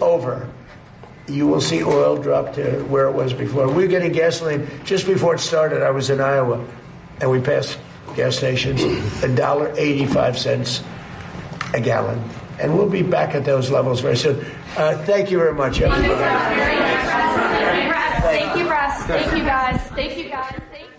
over, you will see oil drop to where it was before. We're getting gasoline. Just before it started, I was in Iowa, and we passed gas stations, $1.85 a gallon. And we'll be back at those levels very soon. Thank you very much, everybody. Thank you, Russ. Thank you, guys. Thank you, guys.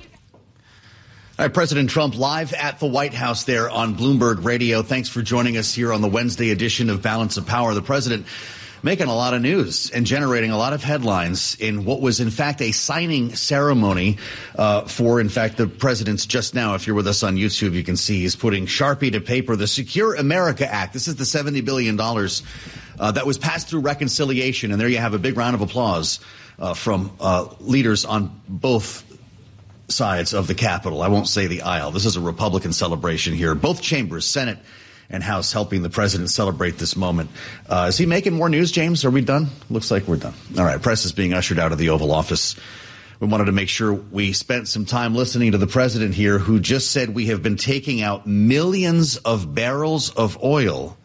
All right, President Trump live at the White House there on Bloomberg Radio. Thanks for joining us here on the Wednesday edition of Balance of Power. The president making a lot of news and generating a lot of headlines in what was, in fact, a signing ceremony for, in fact, the president's just now. If you're with us on YouTube, you can see he's putting Sharpie to paper. The Secure America Act. This is the $70 billion that was passed through reconciliation. And there you have a big round of applause from leaders on both sides of the Capitol. I won't say the aisle. This is a Republican celebration here. Both chambers, Senate and House, helping the president celebrate this moment. Is he making more news, James? Are we done? Looks like we're done. All right. Press is being ushered out of the Oval Office. We wanted to make sure we spent some time listening to the president here, who just said we have been taking out millions of barrels of oil.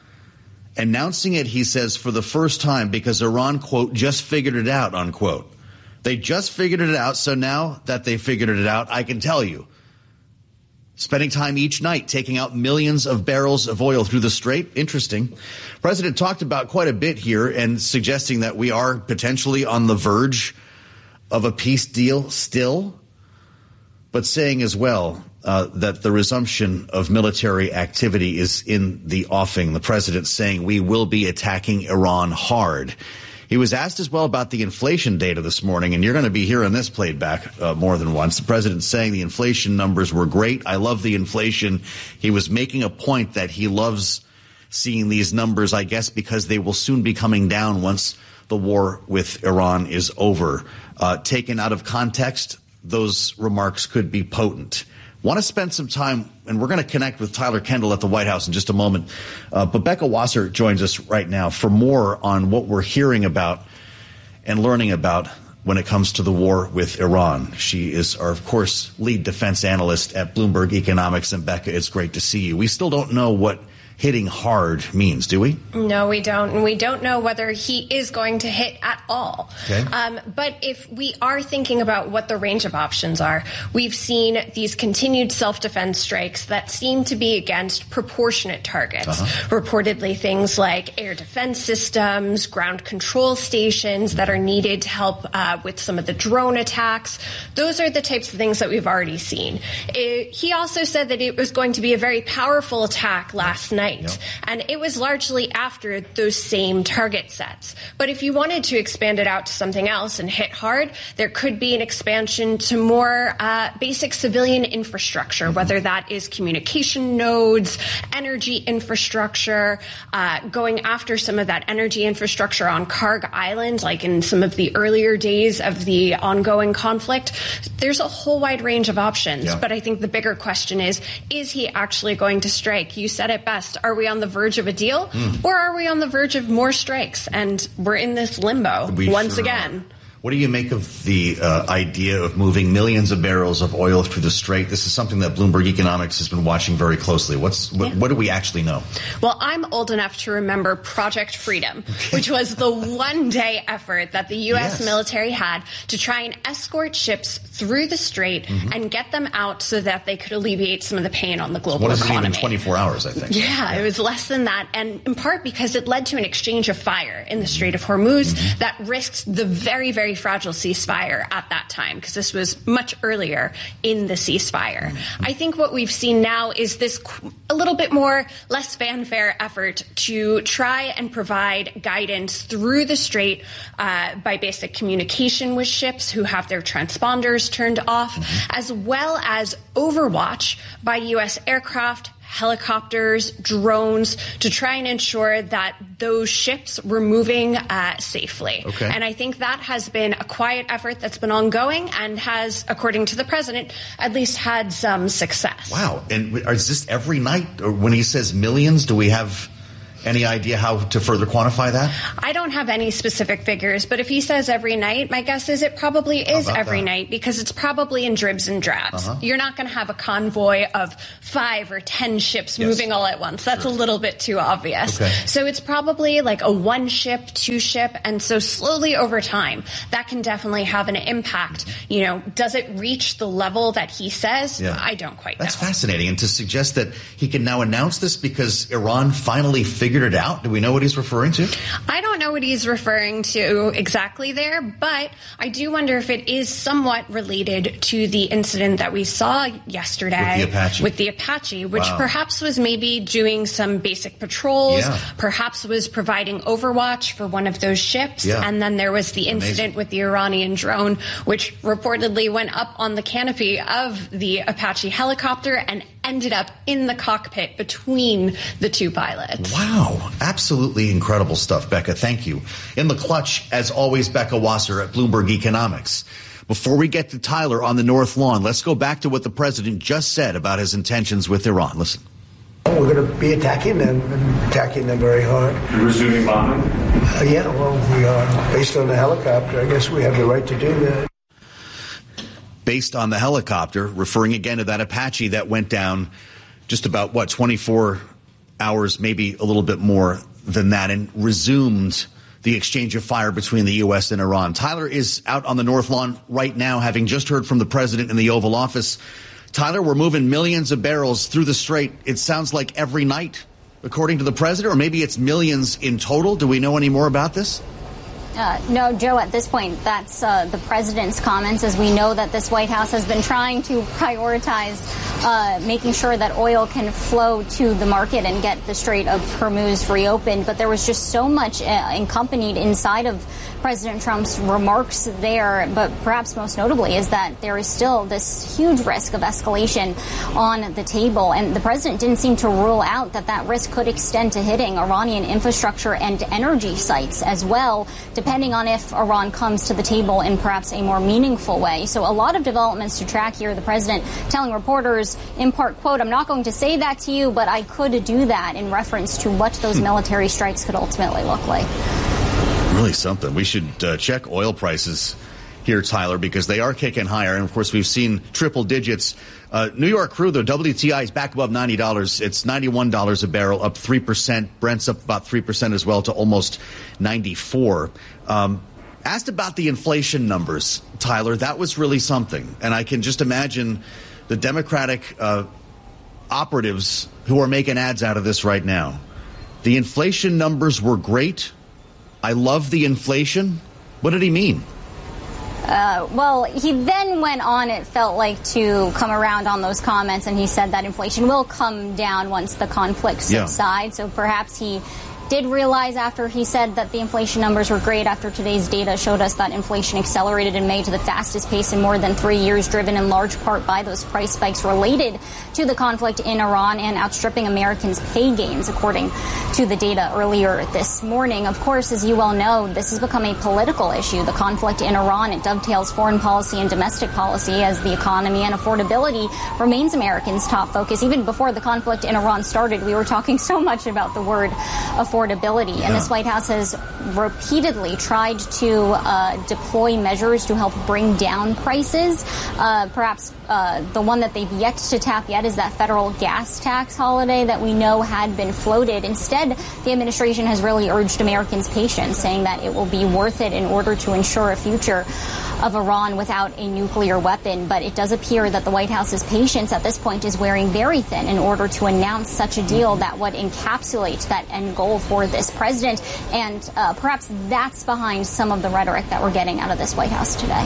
Announcing it, he says, for the first time because Iran, quote, just figured it out, unquote. They just figured it out, so now that they figured it out, I can tell you, spending time each night taking out millions of barrels of oil through the Strait. Interesting. President talked about quite a bit here and suggesting that we are potentially on the verge of a peace deal still, but saying as well that the resumption of military activity is in the offing. The president saying we will be attacking Iran hard. He was asked as well about the inflation data this morning, and you're going to be hearing this played back more than once. The president saying the inflation numbers were great. I love the inflation. He was making a point that he loves seeing these numbers, I guess, because they will soon be coming down once the war with Iran is over. Taken out of context, those remarks could be potent. Want to spend some time, and we're going to connect with Tyler Kendall at the White House in just a moment. But Becca Wasser joins us right now for more on what we're hearing about and learning about when it comes to the war with Iran. She is our, of course, lead defense analyst at Bloomberg Economics. And Becca, it's great to see you. We still don't know what hitting hard means, do we? No, we don't. And we don't know whether he is going to hit at all. Okay. But if we are thinking about what the range of options are, we've seen these continued self-defense strikes that seem to be against proportionate targets. Reportedly things like air defense systems, ground control stations that are needed to help with some of the drone attacks. Those are the types of things that we've already seen. He also said that it was going to be a very powerful attack last night. Yep. And it was largely after those same target sets. But if you wanted to expand it out to something else and hit hard, there could be an expansion to more basic civilian infrastructure, whether that is communication nodes, energy infrastructure, going after some of that energy infrastructure on Karg Island, like in some of the earlier days of the ongoing conflict. There's a whole wide range of options. Yeah. But I think the bigger question is he actually going to strike? You said it best. Are we on the verge of a deal or are we on the verge of more strikes? And we're in this limbo once again. What do you make of the idea of moving millions of barrels of oil through the Strait? This is something that Bloomberg Economics has been watching very closely. What do we actually know? Well, I'm old enough to remember Project Freedom, which was the one-day effort that the U.S. military had to try and escort ships through the Strait and get them out so that they could alleviate some of the pain on the global economy. What is it, even 24 hours, I think? Yeah, it was less than that, and in part because it led to an exchange of fire in the Strait of Hormuz that risked the very, very fragile ceasefire at that time, because this was much earlier in the ceasefire. I think what we've seen now is this a little bit more less fanfare effort to try and provide guidance through the Strait by basic communication with ships who have their transponders turned off, as well as overwatch by U.S. aircraft, helicopters, drones, to try and ensure that those ships were moving safely. Okay. And I think that has been a quiet effort that's been ongoing and has, according to the president, at least had some success. Wow. And is this every night? Or when he says millions, do we have Any idea how to further quantify that? I don't have any specific figures, but if he says every night, my guess is it probably is every night, because it's probably in dribs and drabs. You're not going to have a convoy of 5 or 10 ships moving all at once. That's a little bit too obvious. Okay. So it's probably like a 1 ship, 2 ship, and so slowly over time, that can definitely have an impact. Does it reach the level that he says? I don't quite know. That's fascinating. And to suggest that he can now announce this because Iran finally figured it out. Do we know what he's referring to? I don't know what he's referring to exactly there, but I do wonder if it is somewhat related to the incident that we saw yesterday with the Apache, which perhaps was maybe doing some basic patrols, perhaps was providing overwatch for one of those ships, and then there was the incident with the Iranian drone, which reportedly went up on the canopy of the Apache helicopter and ended up in the cockpit between the 2 pilots. Wow. Absolutely incredible stuff, Becca. Thank you. In the clutch, as always, Becca Wasser at Bloomberg Economics. Before we get to Tyler on the North Lawn, let's go back to what the president just said about his intentions with Iran. Listen. We're going to be attacking them and attacking them very hard. You're resuming bombing? We are. Based on the helicopter, I guess we have the right to do that. Based on the helicopter, referring again to that Apache that went down just about, 24 hours, maybe a little bit more than that, and resumed the exchange of fire between the U.S. and Iran. Tyler is out on the North Lawn right now, having just heard from the president in the Oval Office. Tyler, we're moving millions of barrels through the Strait. It sounds like every night, according to the president, or maybe it's millions in total. Do we know any more about this? No, Joe, at this point, that's the president's comments, as we know that this White House has been trying to prioritize making sure that oil can flow to the market and get the Strait of Hormuz reopened. But there was just so much accompanied inside of President Trump's remarks there, but perhaps most notably is that there is still this huge risk of escalation on the table. And the president didn't seem to rule out that risk could extend to hitting Iranian infrastructure and energy sites as well, depending on if Iran comes to the table in perhaps a more meaningful way. So a lot of developments to track here. The president telling reporters, in part, quote, "I'm not going to say that to you, but I could do that," in reference to what those military strikes could ultimately look like. Really something. We should check oil prices here, Tyler, because they are kicking higher. And, of course, we've seen triple digits. New York crude, though, WTI is back above $90. It's $91 a barrel, up 3%. Brent's up about 3% as well to almost 94. Asked about the inflation numbers, Tyler. That was really something. And I can just imagine the Democratic operatives who are making ads out of this right now. The inflation numbers were great. I love the inflation. What did he mean? Well, he then went on, it felt like, to come around on those comments, and he said that inflation will come down once the conflict subsides. So perhaps he did realize after he said that the inflation numbers were great, after today's data showed us that inflation accelerated in May to the fastest pace in more than 3 years, driven in large part by those price spikes related to the conflict in Iran and outstripping Americans' pay gains, according to the data earlier this morning. Of course, as you well know, this has become a political issue. The conflict in Iran, it dovetails foreign policy and domestic policy, as the economy and affordability remains Americans' top focus. Even before the conflict in Iran started, we were talking so much about the word affordability. And this White House has repeatedly tried to deploy measures to help bring down prices. Perhaps the one that they've yet to tap yet is that federal gas tax holiday that we know had been floated. Instead, the administration has really urged Americans' patience, saying that it will be worth it in order to ensure a future of Iran without a nuclear weapon. But it does appear that the White House's patience at this point is wearing very thin in order to announce such a deal that would encapsulate that end goal for this president. And perhaps that's behind some of the rhetoric that we're getting out of this White House today.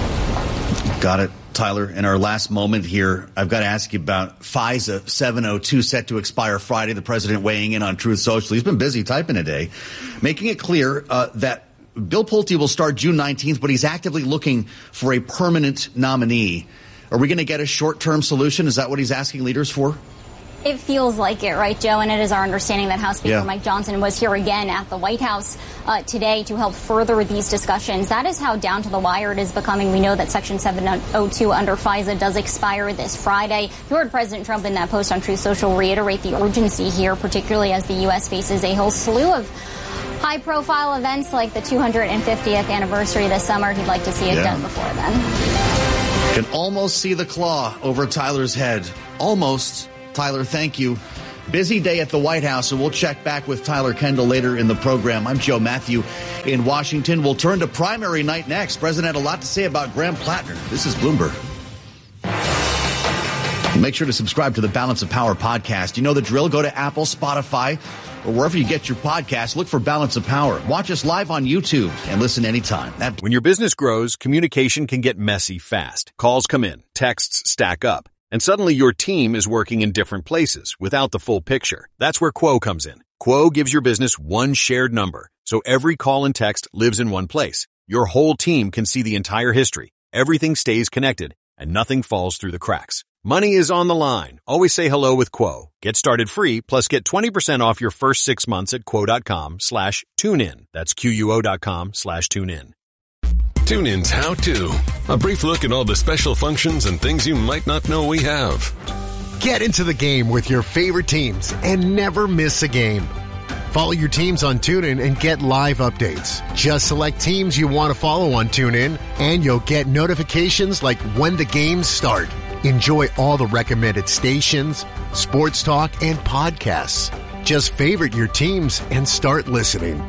Got it. Tyler, in our last moment here, I've got to ask you about FISA 702 set to expire Friday. The president weighing in on Truth Social. He's been busy typing today, making it clear that Bill Pulte will start June 19th, but he's actively looking for a permanent nominee. Are we going to get a short-term solution? Is that what he's asking leaders for? It feels like it, right, Joe? And it is our understanding that House Speaker Mike Johnson was here again at the White House today to help further these discussions. That is how down to the wire it is becoming. We know that Section 702 under FISA does expire this Friday. You heard President Trump in that post on Truth Social reiterate the urgency here, particularly as the U.S. faces a whole slew of high-profile events like the 250th anniversary this summer. He'd like to see it done before then. Can almost see the claw over Tyler's head. Almost. Tyler, thank you. Busy day at the White House, and we'll check back with Tyler Kendall later in the program. I'm Joe Matthew in Washington. We'll turn to primary night next. President had a lot to say about Graham Plattner. This is Bloomberg. Make sure to subscribe to the Balance of Power podcast. You know the drill. Go to Apple, Spotify, or wherever you get your podcasts. Look for Balance of Power. Watch us live on YouTube and listen anytime. When your business grows, communication can get messy fast. Calls come in, texts stack up, and suddenly your team is working in different places without the full picture. That's where Quo comes in. Quo gives your business one shared number, so every call and text lives in one place. Your whole team can see the entire history. Everything stays connected, and nothing falls through the cracks. Money is on the line. Always say hello with Quo. Get started free, plus get 20% off your first 6 months at quo.com/tunein. That's QUO.com/tunein. TuneIn's How To. A brief look at all the special functions and things you might not know we have. Get into the game with your favorite teams and never miss a game. Follow your teams on TuneIn and get live updates. Just select teams you want to follow on TuneIn, and you'll get notifications like when the games start. Enjoy all the recommended stations, sports talk, and podcasts. Just favorite your teams and start listening.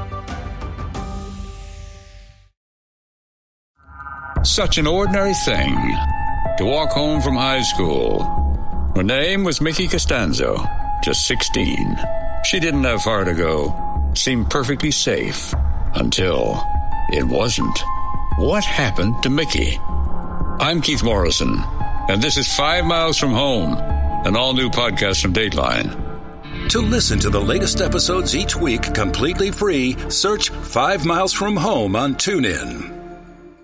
Such an ordinary thing to walk home from high school. Her name was Mickey Costanzo, just 16. She didn't have far to go, seemed perfectly safe, until it wasn't. What happened to Mickey? I'm Keith Morrison, and this is 5 Miles from Home, an all-new podcast from Dateline. To listen to the latest episodes each week completely free, search 5 Miles from Home on TuneIn.